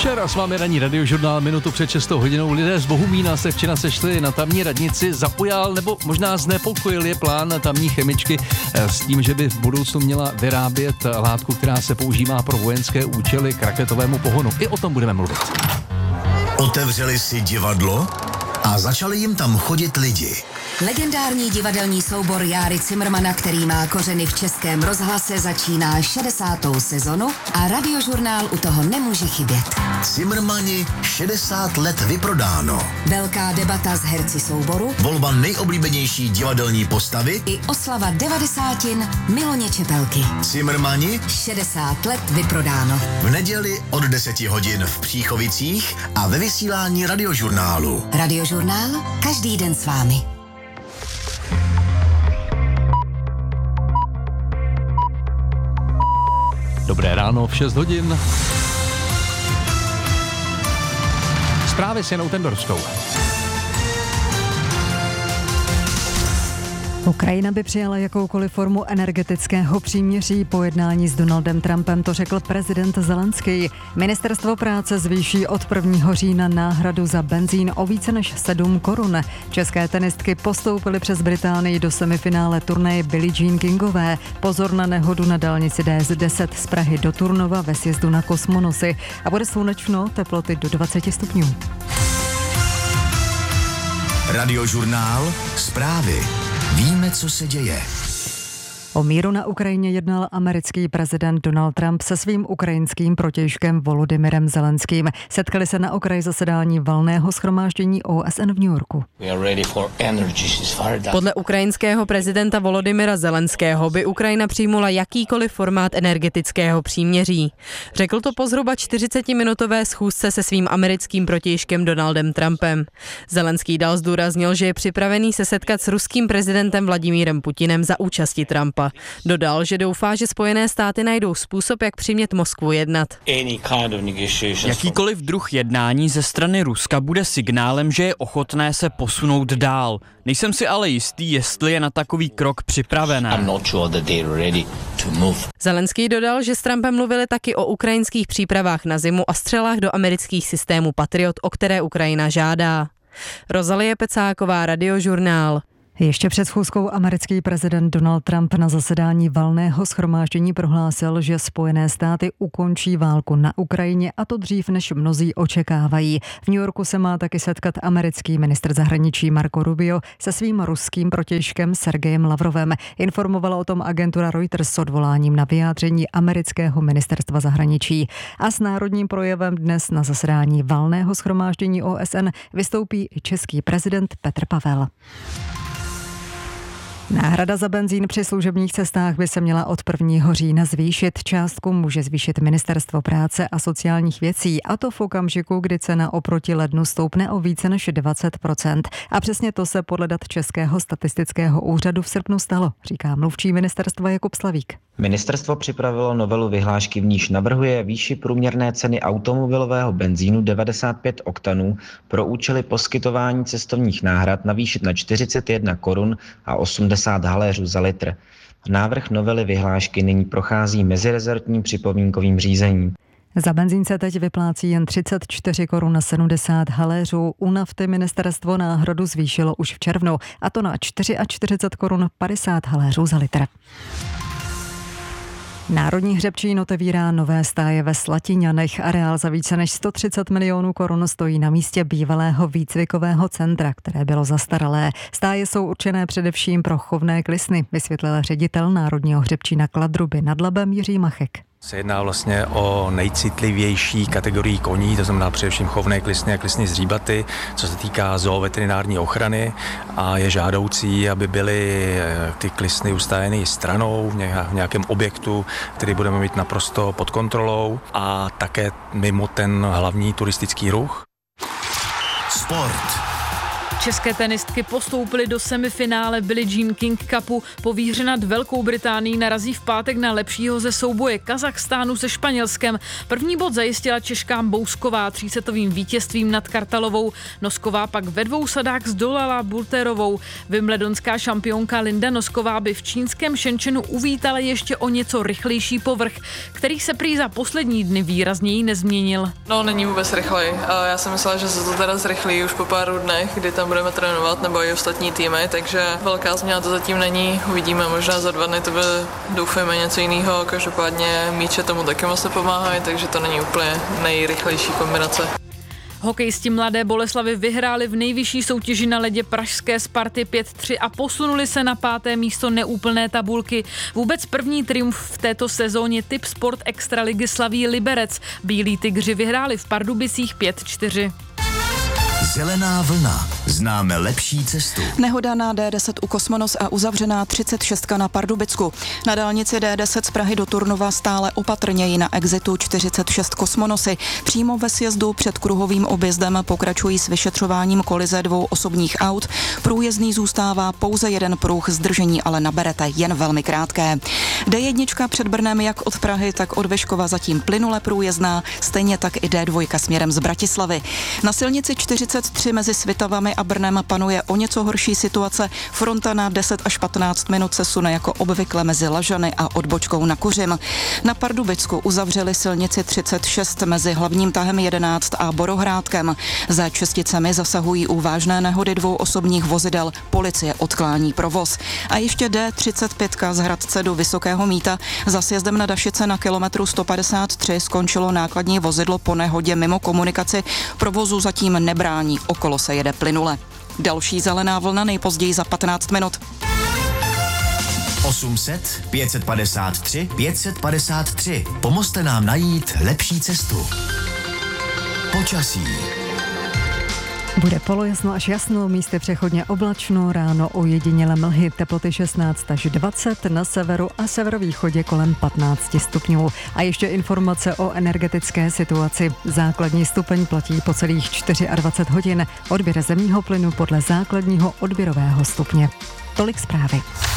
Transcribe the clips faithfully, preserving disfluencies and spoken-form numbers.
Fischer a s vámi ranní radiožurnál minutu před šestou hodinou. Lidé z Bohumína se včera sešli na tamní radnici. Zaujal nebo možná znepokojil je plán tamní chemičky s tím, že by v budoucnu měla vyrábět látku, která se používá pro vojenské účely k raketovému pohonu. I o tom budeme mluvit. Otevřeli si divadlo a začali jim tam chodit lidi. Legendární divadelní soubor Járy Cimrmana, který má kořeny v Českém rozhlase, začíná šedesátou sezonu a radiožurnál u toho nemůže chybět. Cimrmani šedesát let vyprodáno. Velká debata s herci souboru, Volba nejoblíbenější divadelní postavy i oslava devadesátin Miloně Čepelky. Cimrmani šedesát let vyprodáno. v neděli od deseti hodin v Příchovicích a ve vysílání radiožurnálu. Radiožurnál každý den s vámi. Dobré ráno v šest hodin. Zprávy s Janou Tendorskou. Ukrajina by přijala jakoukoliv formu energetického příměří po jednání s Donaldem Trumpem, to řekl prezident Zelenský. Ministerstvo práce zvýší od prvního října náhradu za benzín o více než sedm korun. České tenistky postoupily přes Británii do semifinále turnaje Billie Jean Kingové. Pozor na nehodu na dálnici D S deset z Prahy do Turnova ve sjezdu na Kosmonosy. A bude slunečno, teploty do dvacet stupňů. Radiožurnál, zprávy. Víme, co se děje. O míru na Ukrajině jednal americký prezident Donald Trump se svým ukrajinským protějškem Volodymyrem Zelenským. Setkali se na okraji zasedání valného shromáždění O S N v New Yorku. Podle ukrajinského prezidenta Volodymyra Zelenského by Ukrajina přijmula jakýkoliv formát energetického příměří. Řekl to po zhruba čtyřicetiminutové schůzce se svým americkým protějškem Donaldem Trumpem. Zelenský dal zdůraznil, že je připravený se setkat s ruským prezidentem Vladimírem Putinem za účasti Trumpa. Dodal, že doufá, že Spojené státy najdou způsob, jak přimět Moskvu jednat. Jakýkoliv druh jednání ze strany Ruska bude signálem, že je ochotné se posunout dál. Nejsem si ale jistý, jestli je na takový krok připravené. Zelenský dodal, že s Trumpem mluvili taky o ukrajinských přípravách na zimu a střelách do amerických systémů Patriot, o které Ukrajina žádá. Rozalie Pecáková, Radiožurnál. Ještě před schůzkou americký prezident Donald Trump na zasedání valného shromáždění prohlásil, že Spojené státy ukončí válku na Ukrajině, a to dřív, než mnozí očekávají. V New Yorku se má taky setkat americký ministr zahraničí Marco Rubio se svým ruským protějškem Sergejem Lavrovem. Informovala o tom agentura Reuters s odvoláním na vyjádření amerického ministerstva zahraničí. A s národním projevem dnes na zasedání valného shromáždění O S N vystoupí i český prezident Petr Pavel. Náhrada za benzín při služebních cestách by se měla od prvního října zvýšit. Částku může zvýšit Ministerstvo práce a sociálních věcí, a to v okamžiku, kdy cena oproti lednu stoupne o více než dvacet procent. A přesně to se podle dat Českého statistického úřadu v srpnu stalo, říká mluvčí ministerstva Jakub Slavík. Ministerstvo připravilo novelu vyhlášky, v níž navrhuje výši průměrné ceny automobilového benzínu devadesát pět oktanů pro účely poskytování cestovních náhrad navýšit na čtyřicet jedna korun a osmdesát haléřů za litr. Návrh novely vyhlášky nyní prochází mezirezortním připomínkovým řízením. Za benzín se teď vyplácí jen třicet čtyři korun a sedmdesát haléřů. U nafty ministerstvo náhradu zvýšilo už v červnu, a to na čtyřicet čtyři korun padesát haléřů za litr. Národní hřebčín otevírá nové stáje ve Slatiňanech. Areál za více než sto třicet milionů korun stojí na místě bývalého výcvikového centra, které bylo zastaralé. Stáje jsou určené především pro chovné klisny, vysvětlil ředitel Národního hřebčína Kladruby nad Labem Jiří Machek. Se jedná vlastně o nejcitlivější kategorii koní, to znamená především chovné klisny a klisny zříbaty, co se týká zooveterinární ochrany, a je žádoucí, aby byly ty klisny ustájeny stranou v nějakém objektu, který budeme mít naprosto pod kontrolou, a také mimo ten hlavní turistický ruch. Sport. České tenistky postoupily do semifinále Billie Jean King Cupu. Po výhře nad Velkou Británií narazí v pátek na lepšího ze souboje Kazachstánu se Španělskem. První bod zajistila Češka Bousková třísetovým vítězstvím nad Kartalovou. Nosková pak ve dvou sadách zdolala Bulterovou. Wimbledonská šampionka Linda Nosková by v čínském Shenzhenu uvítala ještě o něco rychlejší povrch, který se prý za poslední dny výrazněji nezměnil. No, není vůbec rychlej. A já jsem myslela, že se to teda zrychlí už po pár dnech, kdy tam budeme trénovat, nebo i ostatní týmy, takže velká změna to zatím není. Uvidíme, možná za dva dny to bude, doufejme, něco jiného. Každopádně míče tomu taky moc nepomáhají, takže to není úplně nejrychlejší kombinace. Hokejisti Mladé Boleslavi vyhráli v nejvyšší soutěži na ledě pražské Sparty pět tři a posunuli se na páté místo neúplné tabulky. Vůbec první triumf v této sezóně Tip Sport Extraligy slaví Liberec. Bílí tygři vyhráli v Pardubicích pět čtyři. Zelená vlna. Známe lepší cestu. Nehoda na D deset u Kosmonos a uzavřená třicet šest na Pardubicku. Na dálnici D deset z Prahy do Turnova stále opatrněji na exitu čtyřicet šest Kosmonosy. Přímo ve sjezdu před kruhovým objezdem pokračují s vyšetřováním kolize dvou osobních aut. Průjezdný zůstává pouze jeden pruh, zdržení ale naberete jen velmi krátké. D jedna před Brnem jak od Prahy, tak od Vyškova zatím plynule průjezdná, stejně tak i D dva směrem z Bratislavy. Na silnici čtyřicet tři mezi Svitavami a Brnem panuje o něco horší situace. Fronta na deset až patnáct minut se sune jako obvykle mezi Lažany a odbočkou na Kuřim. Na Pardubicku uzavřeli silnici třicet šest mezi hlavním tahem jedenáct a Borohrádkem. Za Česticemi zasahují u vážné nehody dvou osobních vozidel. Policie odklání provoz. A ještě D třicet pět z Hradce do Vysokého Mýta. Za sjezdem na Dašice na kilometru sto padesát tři skončilo nákladní vozidlo po nehodě mimo komunikaci. Provozu zatím nebrání. Okolo se jede plynule. Další zelená vlna nejpozději za patnáct minut. osm set, pět set padesát tři, pět set padesát tři. Pomozte nám najít lepší cestu. Počasí. Bude polojasno až jasno, místy přechodně oblačno, ráno ojedinělé mlhy, teploty šestnáct až dvacet, na severu a severovýchodě kolem patnáct stupňů. A ještě informace o energetické situaci. Základní stupeň platí po celých dvacet čtyři hodin, odběr zemního plynu podle základního odběrového stupně. Tolik zprávy.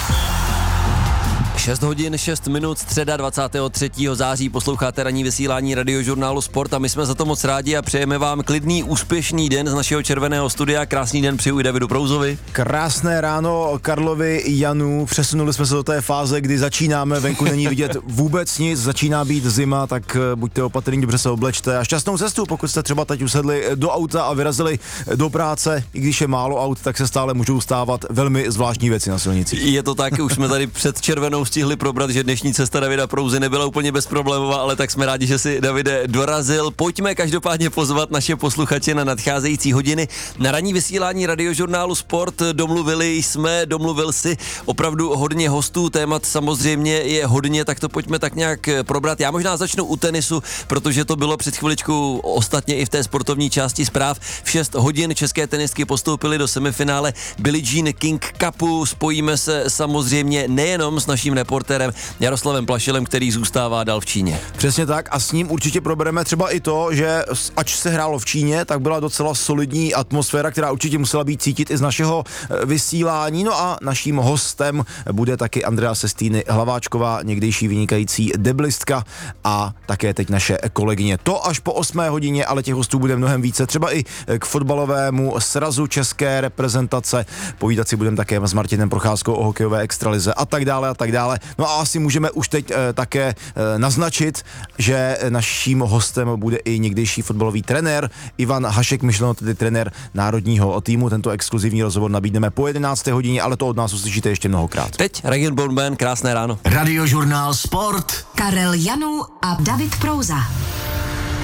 šest hodin, šest minut, středa dvacátého třetího září, posloucháte ranní vysílání Radiožurnálu Sport a my jsme za to moc rádi a přejeme vám klidný, úspěšný den z našeho červeného studia. Krásný den přeju i Davidu Prouzovi. Krásné ráno Karlovi Janu, přesunuli jsme se do té fáze, kdy začínáme, venku není vidět vůbec nic, začíná být zima, tak buďte opatrní, dobře se oblečte a šťastnou cestu, pokud jste třeba teď usedli do auta a vyrazili do práce, i když je málo aut, tak se stále můžou stávat velmi zvláštní věci na silnici. Je to tak, už jsme tady před červenou stihli probrat, že dnešní cesta Davida Prouzy nebyla úplně bezproblémová, ale tak jsme rádi, že si Davide dorazil. Pojďme každopádně pozvat naše posluchače na nadcházející hodiny. Na ranní vysílání Radiožurnálu Sport domluvili jsme, domluvil si opravdu hodně hostů, témat samozřejmě je hodně, tak to pojďme tak nějak probrat. Já možná začnu u tenisu, protože to bylo před chviličkou ostatně i v té sportovní části zpráv. V šest hodin české tenistky postoupily do semifinále Billie Jean King Cupu. Spojíme se samozřejmě nejenom s naším reportérem Jaroslavem Plašilem, který zůstává dál v Číně. Přesně tak a s ním určitě probereme třeba i to, že ač se hrálo v Číně, tak byla docela solidní atmosféra, která určitě musela být cítit i z našeho vysílání. No a naším hostem bude taky Andrea Sestýny Hlaváčková, někdejší vynikající deblistka a také teď naše kolegyně. To až po osmé hodině, ale těch hostů bude mnohem více, třeba i k fotbalovému srazu české reprezentace. Povídat si budeme také s Martinem Procházkou o hokejové extralize a tak dále a tak dále. No a asi můžeme už teď e, také e, naznačit, že naším hostem bude i někdejší fotbalový trenér Ivan Hašek, myšleno tedy trenér národního týmu. Tento exkluzivní rozhovor nabídneme po jedenácté hodině, ale to od nás uslyšíte ještě mnohokrát. Teď Regan Bondman, krásné ráno. Radiožurnál Sport. Karel Janů a David Prouza.